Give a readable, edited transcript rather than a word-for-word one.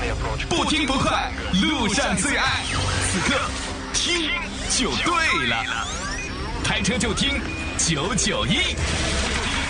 不听不快，路上最爱。此刻听就对了，开车就听991。